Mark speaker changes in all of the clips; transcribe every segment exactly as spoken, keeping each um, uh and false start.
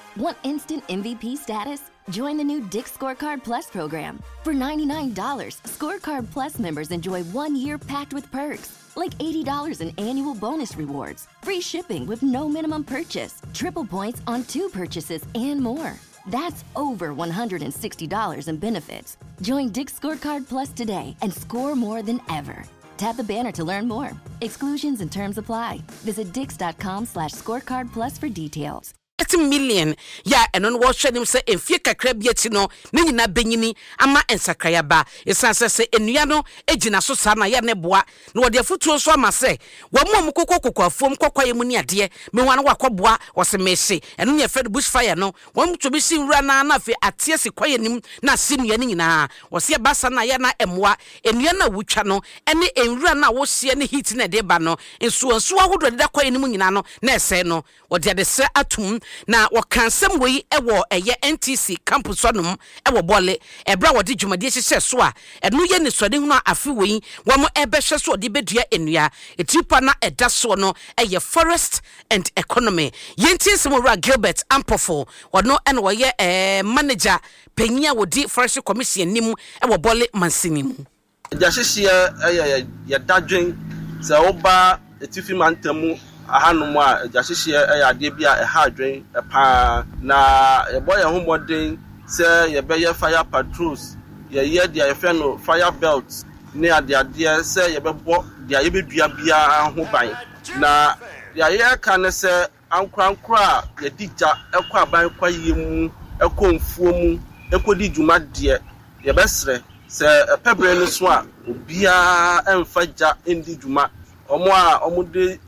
Speaker 1: Want instant M V P status? Join the new Dick's Scorecard Plus program. For ninety-nine dollars, Scorecard Plus members enjoy one year packed with perks, like eighty dollars in annual bonus rewards, free shipping with no minimum purchase, triple points on two purchases, and more. That's over one hundred sixty dollars in benefits. Join Dick's Scorecard Plus today and score more than ever. Tap the banner to learn more. Exclusions and terms apply. Visit dix.com slash scorecard plus for details.
Speaker 2: Million ya eno no wo hwe nim se enfie kakra bi ati no ne nyina benyini ama ensakraya ba esanse se enua no egina so sa na ya ne boa na wode afutuo so ama se wo mo mo kokko kokwafuom kokwaye mu ni ade me wan wakoboa wo se mehye eno ne fed bushfire no wo mto bi si wura na na afi atie se kwaye nim na sinua ni nyina wo se basa na ya na emoa enua na wutwa no ene enwura na wo hye ne heat na de ba no enso enso ahodo de da kwaye nim nyina no na ese no wode ade se atum na wakansem wei ewo eye N T C campus onum ewo bole ebra wodi dwumade hyehyɛ so a eno ye ne sɔde hu afi wei wo mo ebɛhwɛ so odi bedua enua etipa na ɛda so no eye forest and economy yenti nsem wura Gilbert Ampofo wono ene wo ye eh manager panyia wodi forest commission nim ewo bole mansini mu
Speaker 3: jahyehyɛ eye ye dadwen sɛ oba etifi mantamu ahanum a jahyehyɛ ade bia ɛha adwen pa na yɛbɔ yɛ homɔden sɛ yɛbɛyɛ fire patrols yɛyɛ dia yɛfɛ no fire belt ne ade ade sɛ yɛbɛbɔ dia yɛbɛdua bia ho ban na yɛyɛ ka ne sɛ ankrankra yɛdigya ɛkɔ aban kwaye mu ɛkɔ mfuo mu ɛkɔdi dwuma de yɛbɛsrɛ sɛ pɛbrɛ no so a obia ɛmfa gya ndi dwuma omo a omo de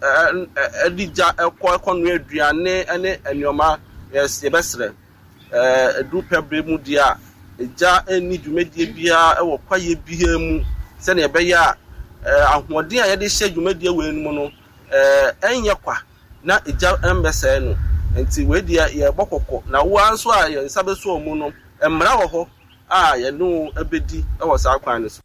Speaker 3: edija ekọ ekonu aduane ene enioma yes yebesre eh edu pebre mu dia eja eni dwumadie bia e wo kwaye bia mu se na ebeya ahoden a yede hye dwumadie we enu no eh enye kwa na eja embese no enti we dia ye bokokko na wo anso a ye nsabeso omu no emra wo ho a ye no ebedi e wo sa kwan so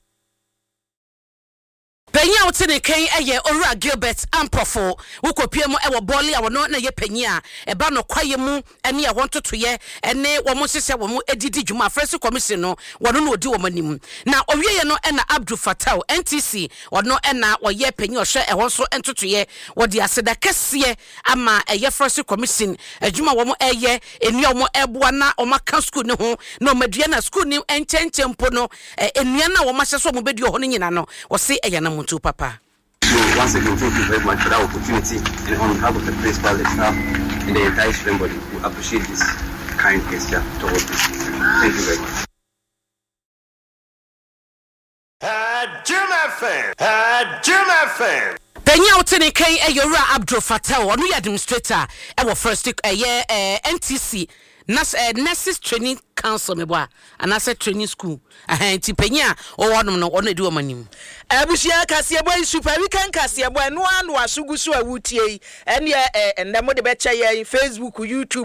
Speaker 2: Penya wotene kan eye Owura Gilbert Ampofo wokopie mu ewo bole a wono na ye penya eba no kwaye mu ene ye wontotoye ene wo mo sese wo mo edidi dwuma First Commission no wono na odi wo manim na owieye no ena Abdul Fatah N T C wono ena wo ye penya ohwe e won so entotoye wodi aseda kese ama eye First Commission adwuma wo mo eye enua mo eboa na o maka school ne ho na o madua na school ni enchenchempo no enua na wo ma hye so mo bedi ho no nyina no wo se eye na to Papa.
Speaker 4: So once again, thank you very much for that opportunity, and on behalf of the principal, the staff, and the entire student body, we appreciate this kind gesture towards this. Thank you very much.
Speaker 5: Had Jim F M. Had Jim F M.
Speaker 2: Penya wotene kan Owura Abdul Fatah onu ya administrator e wo first eh N T C Nas uh, Nurses Training Council meboa anase training school eh ti penya o wonom no ono edi o manim
Speaker 6: abusia kase boy super weekend kase boy no anu asugu so awutie ene eh ndemo de be che ye Facebook YouTube